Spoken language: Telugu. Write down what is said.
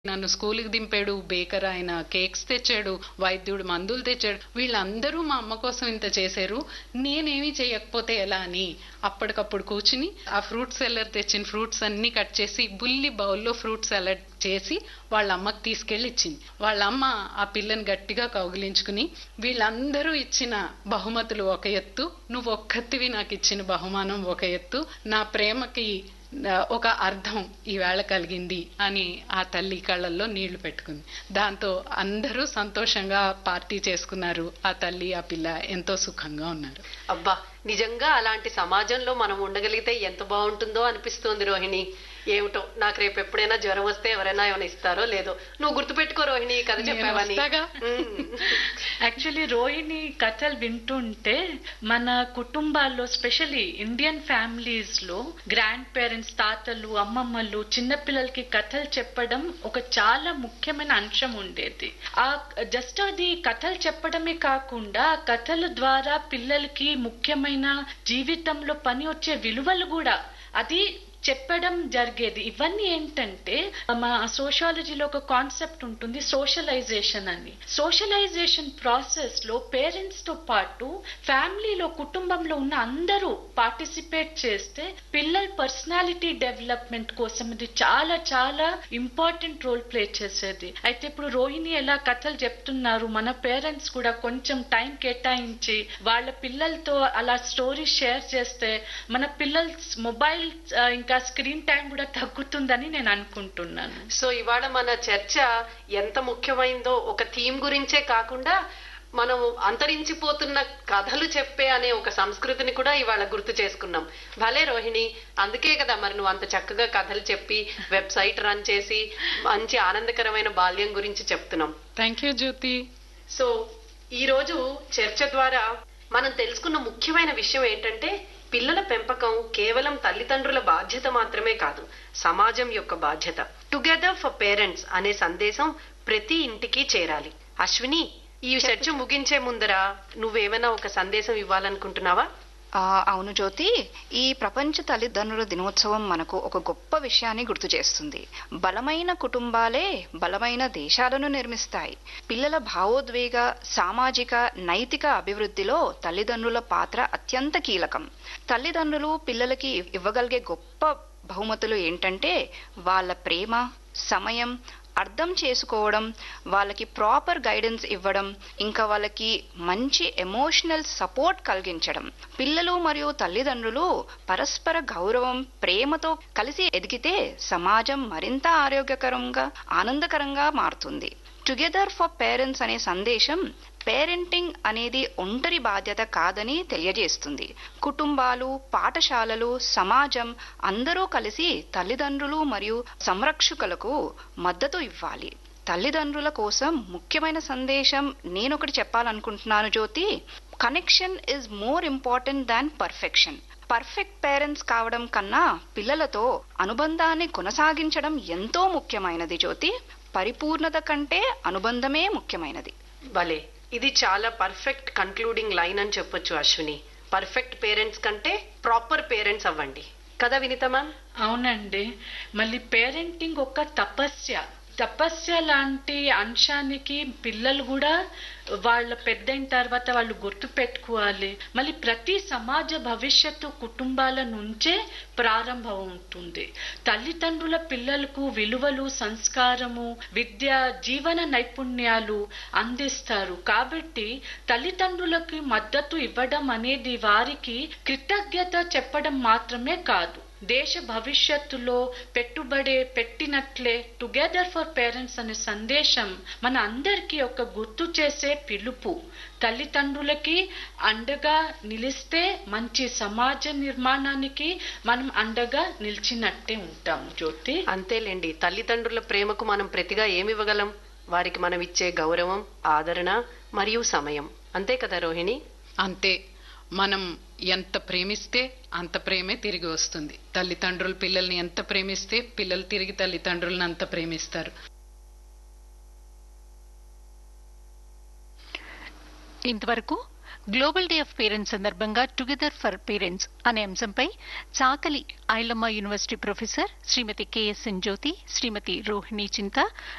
నన్ను స్కూల్కి దింపాడు, బేకర్ ఆయన కేక్స్ తెచ్చాడు, వైద్యుడు మందులు తెచ్చాడు. వీళ్ళందరూ మా అమ్మ కోసం ఇంత చేశారు, నేనేమి చేయకపోతే ఎలా అని అప్పటికప్పుడు కూర్చుని ఆ ఫ్రూట్ సెల్లర్ తెచ్చిన ఫ్రూట్స్ అన్ని కట్ చేసి బుల్లి బౌల్లో ఫ్రూట్ సలాడ్ చేసి వాళ్ళ అమ్మకి తీసుకెళ్లి ఇచ్చింది. వాళ్ళ అమ్మ ఆ పిల్లని గట్టిగా కౌగిలించుకుని, వీళ్ళందరూ ఇచ్చిన బహుమతులు ఒక ఎత్తు, నువ్వు ఒక్కతివి నాకు ఇచ్చిన బహుమానం ఒక ఎత్తు, నా ప్రేమకి ఒక అర్థం ఈవేళ కలిగింది అని ఆ తల్లి కళ్ళల్లో నీళ్లు పెట్టుకుంది. దాంతో అందరూ సంతోషంగా పార్టీ చేసుకున్నారు. ఆ తల్లి ఆ పిల్ల ఎంతో సుఖంగా ఉన్నారు. అబ్బా, నిజంగా అలాంటి సమాజంలో మనం ఉండగలిగితే ఎంత బాగుంటుందో అనిపిస్తోంది రోహిణి. ఏమిటో, నాకు రేపు ఎప్పుడైనా జ్వరం వస్తే ఎవరైనా ఏమైనా ఇస్తారో లేదో. నువ్వు గుర్తుపెట్టుకో రోహిణి, కథ చెప్పావని. యాక్చువల్లీ రోహిణి కథలు వింటుంటే మన కుటుంబాల్లో, స్పెషల్లీ ఇండియన్ ఫ్యామిలీస్ లో గ్రాండ్ పేరెంట్స్, తాతలు, అమ్మమ్మలు చిన్నపిల్లలకి కథలు చెప్పడం ఒక చాలా ముఖ్యమైన అంశం ఉండేది. జస్ట్ అది కథలు చెప్పడమే కాకుండా కథల ద్వారా పిల్లలకి ముఖ్యమైన జీవితంలో పని వచ్చే విలువలు కూడా అది చెప్పడం జరిగేది. ఇవన్నీ ఏంటంటే మా సోషాలజీలో ఒక కాన్సెప్ట్ ఉంటుంది, సోషలైజేషన్ అని. సోషలైజేషన్ ప్రాసెస్ లో పేరెంట్స్ తో పాటు ఫ్యామిలీలో, కుటుంబంలో ఉన్న అందరూ పార్టిసిపేట్ చేస్తే పిల్లల పర్సనాలిటీ డెవలప్మెంట్ కోసం ఇది చాలా చాలా ఇంపార్టెంట్ రోల్ ప్లే చేసేది. అయితే ఇప్పుడు రోహిణి ఎలా కథలు చెప్తున్నారు, మన పేరెంట్స్ కూడా కొంచెం టైం కేటాయించి వాళ్ళ పిల్లలతో అలా స్టోరీ షేర్ చేస్తే మన పిల్లల మొబైల్ ఇంకా స్క్రీన్ టైం కూడా తగ్గుతుందని నేను అనుకుంటున్నాను. సో ఇవాళ మన చర్చ ఎంత ముఖ్యమైందో, ఒక థీమ్ గురించే కాకుండా మనం అంతరించిపోతున్న కథలు చెప్పే అనే ఒక సంస్కృతిని కూడా ఇవాళ గుర్తు చేసుకున్నాం. భలే రోహిణి, అందుకే కదా మరి నువ్వు అంత చక్కగా కథలు చెప్పి వెబ్సైట్ రన్ చేసి మంచి ఆనందకరమైన బాల్యం గురించి చెప్తున్నాం. Thank you Jyothi. సో ఈ రోజు చర్చ ద్వారా మనం తెలుసుకున్న ముఖ్యమైన విషయం ఏంటంటే, పిల్లల పెంపకం కేవలం తల్లిదండ్రుల బాధ్యత మాత్రమే కాదు, సమాజం యొక్క బాధ్యత. టుగెదర్ ఫర్ పేరెంట్స్ అనే సందేశం ప్రతి ఇంటికి చేరాలి. అశ్విని, ఈ చర్చ ముగించే ముందర నువ్వేమైనా ఒక సందేశం ఇవ్వాలనుకుంటున్నావా? అవును జ్యోతి, ఈ ప్రపంచ తల్లిదండ్రుల దినోత్సవం మనకు ఒక గొప్ప విషయాన్ని గుర్తు చేస్తుంది. బలమైన కుటుంబాలే బలమైన దేశాలను నిర్మిస్తాయి. పిల్లల భావోద్వేగ, సామాజిక, నైతిక అభివృద్ధిలో తల్లిదండ్రుల పాత్ర అత్యంత కీలకం. తల్లిదండ్రులు పిల్లలకి ఇవ్వగలిగే గొప్ప బహుమతులు ఏంటంటే వాళ్ళ ప్రేమ, సమయం, అర్థం చేసుకోవడం, వాళ్ళకి ప్రాపర్ గైడెన్స్ ఇవ్వడం, ఇంకా వాళ్ళకి మంచి ఎమోషనల్ సపోర్ట్ కలిగించడం. పిల్లలు మరియు తల్లిదండ్రులు పరస్పర గౌరవం, ప్రేమతో కలిసి ఎదిగితే సమాజం మరింత ఆరోగ్యకరంగా, ఆనందకరంగా మారుతుంది. టుగెదర్ ఫర్ పేరెంట్స్ అనే సందేశం పేరెంటింగ్ అనేది ఒంటరి బాధ్యత కాదని తెలియజేస్తుంది. కుటుంబాలు, పాఠశాలలు, సమాజం అందరూ కలిసి తల్లిదండ్రులు మరియు సంరక్షకులకు మద్దతు ఇవ్వాలి. తల్లిదండ్రుల కోసం ముఖ్యమైన సందేశం నేనొకటి చెప్పాలనుకుంటున్నాను జ్యోతి. Connection is more important than perfection. Perfect parents కావడం కన్నా పిల్లలతో అనుబంధాన్ని కొనసాగించడం ఎంతో ముఖ్యమైనది జ్యోతి. పరిపూర్ణత కంటే అనుబంధమే ముఖ్యమైనది. భలే, ఇది చాలా పర్ఫెక్ట్ కన్క్లూడింగ్ లైన్ అని చెప్పొచ్చు అశ్విని. పర్ఫెక్ట్ పేరెంట్స్ కంటే ప్రాపర్ పేరెంట్స్ అవ్వండి కదా వినిత మ్యామ్? అవునండి. మళ్ళీ పేరెంటింగ్ ఒక తపస్య లాంటి అంశానికి పిల్లలు కూడా వాళ్ళ పెద్దయిన తర్వాత వాళ్ళు గుర్తు పెట్టుకోవాలి. మళ్ళీ ప్రతి సమాజ భవిష్యత్తు కుటుంబాల నుంచే ప్రారంభం ఉంటుంది. తల్లిదండ్రుల పిల్లలకు విలువలు, సంస్కారము, విద్య, జీవన నైపుణ్యాలు అందిస్తారు. కాబట్టి తల్లిదండ్రులకి మద్దతు ఇవ్వడం అనేది వారికి కృతజ్ఞత చెప్పడం మాత్రమే కాదు, దేశ భవిష్యత్తులో పెట్టుబడి పెట్టినట్లే. టుగెదర్ ఫర్ పేరెంట్స్ అనే సందేశం మన అందరికీ ఒక గుర్తు చేసే పిలుపు. తల్లిదండ్రులకి అండగా నిలిస్తే మంచి సమాజ నిర్మాణానికి మనం అండగా నిలిచినట్టే ఉంటాం జ్యోతి. అంతేలేండి, తల్లిదండ్రుల ప్రేమకు మనం ప్రతిగా ఏమివ్వగలం? వారికి మనం ఇచ్చే గౌరవం, ఆదరణ మరియు సమయం. అంతే కదా రోహిణి? అంతే. మనం ఎంత ప్రేమిస్తే అంత ప్రేమే తిరిగి వస్తుంది. తల్లిదండ్రులు పిల్లల్ని ఎంత ప్రేమిస్తే పిల్లలు తిరిగి తల్లిదండ్రులను అంత ప్రేమిస్తారు. ఇంతవరకు గ్లోబల్ డే ఆఫ్ పేరెంట్స్ సందర్భంగా టుగెదర్ ఫర్ పేరెంట్స్ అనే అంశంపై చాకలి ఐలమ్మ యూనివర్సిటీ ప్రొఫెసర్ శ్రీమతి కెఎస్ఎన్ జ్యోతి, శ్రీమతి రోహిణి చింత,